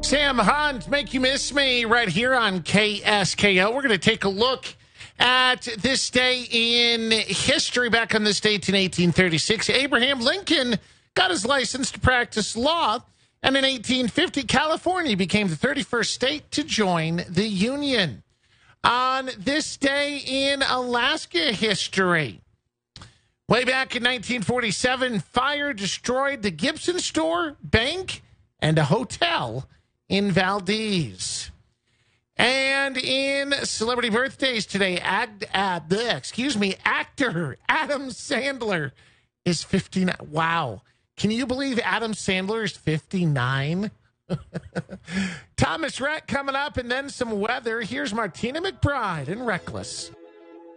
Sam Hunt, Make You Miss Me, right here on KSKO. We're going to take a look at this day in history. Back on this date in 1836, Abraham Lincoln got his license to practice law. And in 1850, California became the 31st state to join the Union. On this day in Alaska history, way back in 1947, fire destroyed the Gibson store, bank, and a hotel in Valdez. And in celebrity birthdays today, actor Adam Sandler is 59. Wow. Can you believe Adam Sandler is 59? Thomas Rhett coming up, and then some weather. Here's Martina McBride in Reckless.